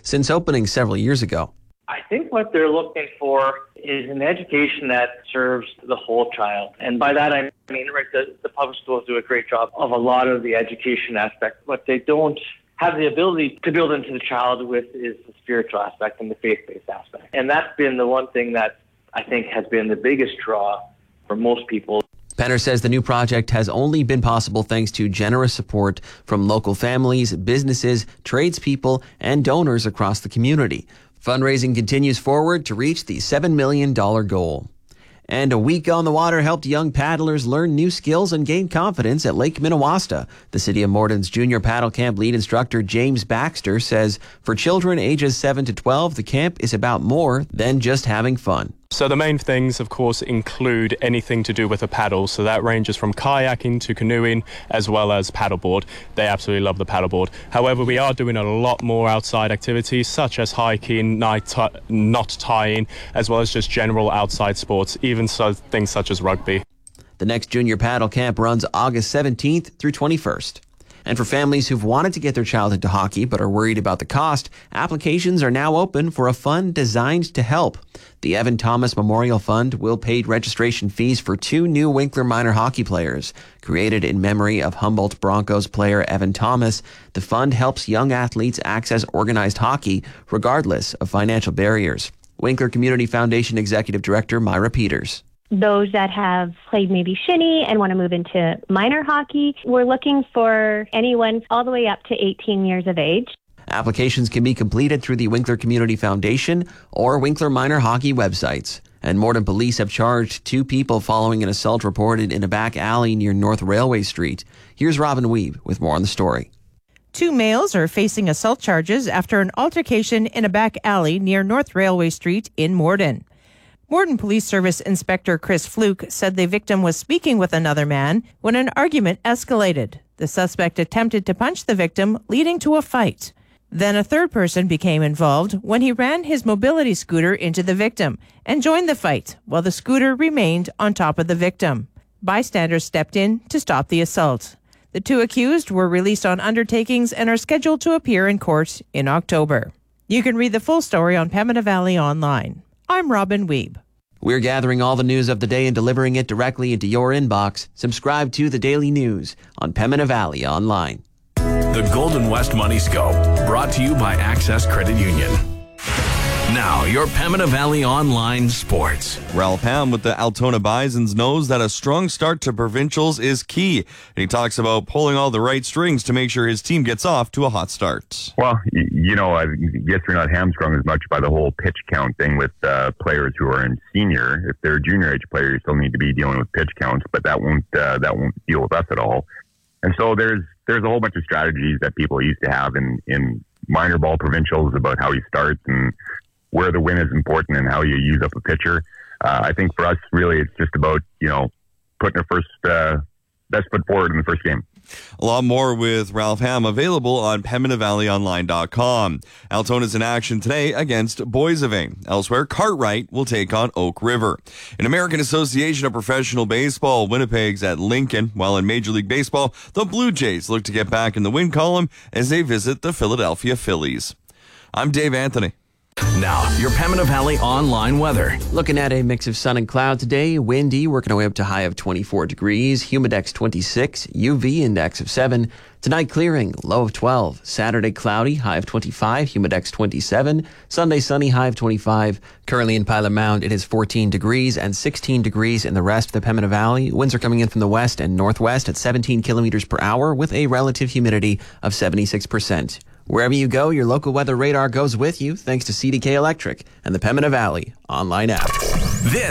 since opening several years ago. I think what they're looking for is an education that serves the whole child. And by that, I mean, right, the public schools do a great job of a lot of the education aspect. What they don't have the ability to build into the child with is the spiritual aspect and the faith-based aspect. And that's been the one thing that I think has been the biggest draw for most people. Penner says the new project has only been possible thanks to generous support from local families, businesses, tradespeople, and donors across the community. Fundraising continues forward to reach the $7 million goal. And a week on the water helped young paddlers learn new skills and gain confidence at Lake Minnewaska. The City of Morton's junior paddle camp lead instructor James Baxter says for children ages 7 to 12, the camp is about more than just having fun. So the main things, of course, include anything to do with a paddle. So that ranges from kayaking to canoeing, as well as paddleboard. They absolutely love the paddleboard. However, we are doing a lot more outside activities, such as hiking, knot tying, as well as just general outside sports, even things such as rugby. The next junior paddle camp runs August 17th through 21st. And for families who've wanted to get their child into hockey but are worried about the cost, applications are now open for a fund designed to help. The Evan Thomas Memorial Fund will pay registration fees for 2 new Winkler minor hockey players. Created in memory of Humboldt Broncos player Evan Thomas, the fund helps young athletes access organized hockey regardless of financial barriers. Winkler Community Foundation Executive Director Myra Peters. Those that have played maybe shinny and want to move into minor hockey, we're looking for anyone all the way up to 18 years of age. Applications can be completed through the Winkler Community Foundation or Winkler Minor Hockey websites. And Morton police have charged 2 people following an assault reported in a back alley near North Railway Street. Here's Robin Weeb with more on the story. 2 males are facing assault charges after an altercation in a back alley near North Railway Street in Morton. Morton Police Service Inspector Chris Fluke said the victim was speaking with another man when an argument escalated. The suspect attempted to punch the victim, leading to a fight. Then a third person became involved when he ran his mobility scooter into the victim and joined the fight while the scooter remained on top of the victim. Bystanders stepped in to stop the assault. The 2 accused were released on undertakings and are scheduled to appear in court in October. You can read the full story on Pembina Valley Online. I'm Robin Weeb. We're gathering all the news of the day and delivering it directly into your inbox. Subscribe to The Daily News on Pembina Valley Online. The Golden West Money Scope, brought to you by Access Credit Union. Now, your Pembina Valley Online Sports. Ralph Ham with the Altona Bisons knows that a strong start to provincials is key. And he talks about pulling all the right strings to make sure his team gets off to a hot start. Well, I guess you're not hamstrung as much by the whole pitch count thing with players who are in senior. If they're junior age players, you still need to be dealing with pitch counts, but that won't deal with us at all. And so there's a whole bunch of strategies that people used to have in minor ball provincials about how you start and where the win is important and how you use up a pitcher. I think for us, really, it's just about, putting our first best foot forward in the first game. A lot more with Ralph Ham available on PembinaValleyOnline.com. Altona's in action today against Boissevain. Elsewhere, Cartwright will take on Oak River. In American Association of Professional Baseball, Winnipeg's at Lincoln, while in Major League Baseball, the Blue Jays look to get back in the win column as they visit the Philadelphia Phillies. I'm Dave Anthony. Now, your Pembina Valley Online weather. Looking at a mix of sun and cloud today. Windy, working our way up to high of 24 degrees. Humidex 26. UV index of 7. Tonight clearing, low of 12. Saturday cloudy, high of 25. Humidex 27. Sunday sunny, high of 25. Currently in Pilot Mound, it is 14 degrees and 16 degrees in the rest of the Pembina Valley. Winds are coming in from the west and northwest at 17 kilometers per hour with a relative humidity of 76%. Wherever you go, your local weather radar goes with you thanks to CDK Electric and the Pembina Valley Online app. This